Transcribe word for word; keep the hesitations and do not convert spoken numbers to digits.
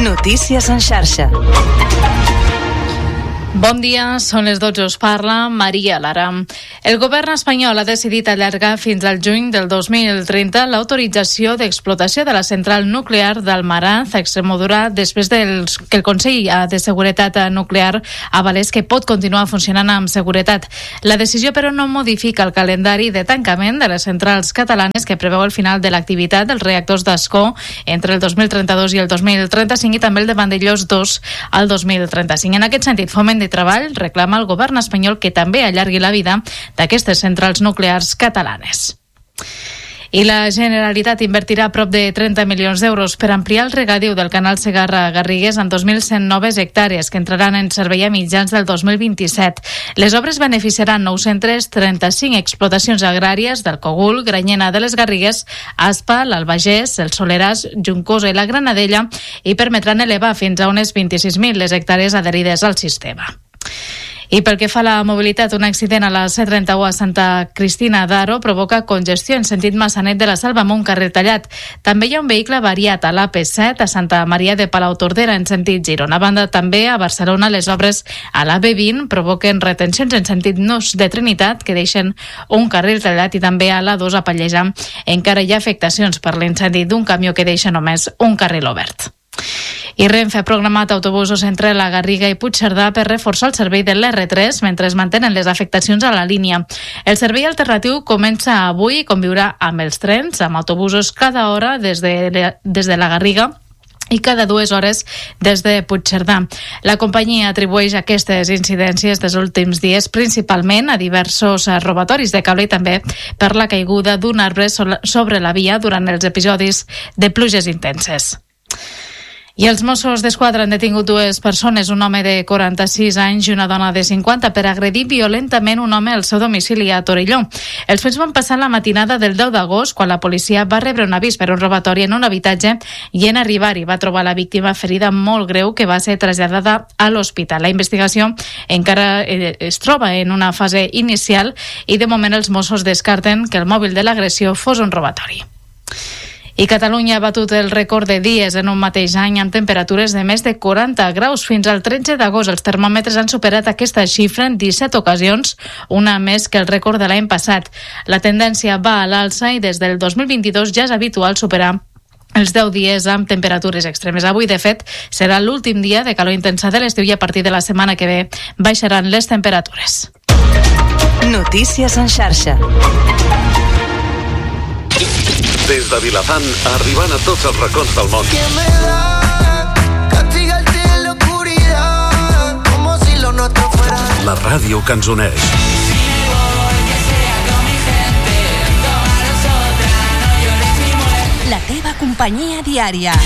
Notícies en xarxa. Bon dia, són les dotze, us parla Maria Lara. El govern espanyol ha decidit allargar fins al juny del dos mil trenta l'autorització d'explotació de la central nuclear d'Almaraz a Extremadura després dels, que el Consell de Seguretat Nuclear avalés que pot continuar funcionant amb seguretat. La decisió, però, no modifica el calendari de tancament de les centrals catalanes que preveu el final de l'activitat dels reactors d'Ascó entre el dos mil trenta-dos i el dos mil trenta-cinc i també el de Vandellòs dos al dos mil trenta-cinc. En aquest sentit, Foment de Treball reclama al govern espanyol que també allargui la vida d'aquestes centrals nuclears catalanes. I la Generalitat invertirà prop de trenta milions d'euros per ampliar el regadiu del canal Segarra-Garrigues en dos mil cent noves hectàrees que entraran en servei a mitjans del dos mil vint-i-set. Les obres beneficiaran nou-cents trenta-cinc explotacions agràries del Cogul, Granyena de les Garrigues, Aspa, l'Albagés, el Soleràs, Juncosa i la Granadella i permetran elevar fins a unes vint-i-sis mil les hectàrees adherides al sistema. I pel que fa a la mobilitat, un accident a la C trenta-u a Santa Cristina d'Aro provoca congestió en sentit Massanet de la Selva amb un carrer tallat. També hi ha un vehicle variat a l'A P set a Santa Maria de Palautordera en sentit Girona. A banda, també a Barcelona les obres a l'A B vint provoquen retencions en sentit Nus de Trinitat que deixen un carril tallat i també a l'A dos a Pallejà encara hi ha afectacions per l'incendi d'un camió que deixa només un carril obert. I Renfe ha programat autobusos entre la Garriga i Puigcerdà per reforçar el servei de l'R tres mentre es mantenen les afectacions a la línia. El servei alternatiu comença avui i conviurà amb els trens, amb autobusos cada hora des de, des de la Garriga i cada dues hores des de Puigcerdà. La companyia atribueix aquestes incidències dels últims dies principalment a diversos robatoris de cable i també per la caiguda d'un arbre sobre la via durant els episodis de pluges intenses. I els Mossos d'Esquadra han detingut dues persones, un home de quaranta-sis anys i una dona de cinquanta, per agredir violentament un home al seu domicili a Torelló. Els fets van passar la matinada del deu d'agost, quan la policia va rebre un avís per un robatori en un habitatge i en arribar-hi va trobar la víctima ferida molt greu que va ser traslladada a l'hospital. La investigació encara es troba en una fase inicial i de moment els Mossos descarten que el mòbil de l'agressió fos un robatori. I Catalunya ha batut el rècord de dies en un mateix any amb temperatures de més de quaranta graus. Fins al tretze d'agost els termòmetres han superat aquesta xifra en disset ocasions, una més que el rècord de l'any passat. La tendència va a l'alça i des del dos mil vint-i-dos ja és habitual superar els deu dies amb temperatures extremes. Avui, de fet, serà l'últim dia de calor intensa de l'estiu i a partir de la setmana que ve baixaran les temperatures. Notícies en xarxa. Des de Vilafant, arribant a tots els racons del món. La ràdio que ens uneix. La teva companyia diària.